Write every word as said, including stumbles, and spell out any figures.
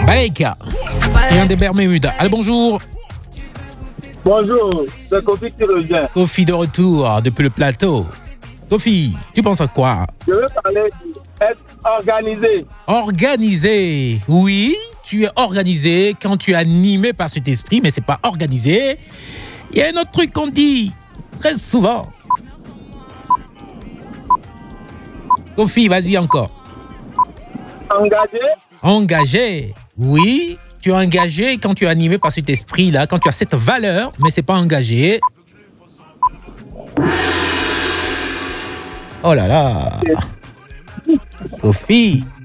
Balek. Et un des Bermudes. Allez, bonjour. Bonjour, c'est Kofi qui revient. Kofi de retour depuis le plateau. Kofi, tu penses à quoi? Je veux parler d'être organisé. Organisé, oui, tu es organisé quand tu es animé par cet esprit, mais c'est pas organisé. Il y a un autre truc qu'on dit très souvent. Kofi, vas-y encore. Engagé. Engagé, oui. Tu es engagé quand tu es animé par cet esprit-là, quand tu as cette valeur, mais c'est pas engagé. Oh là là. Kofi.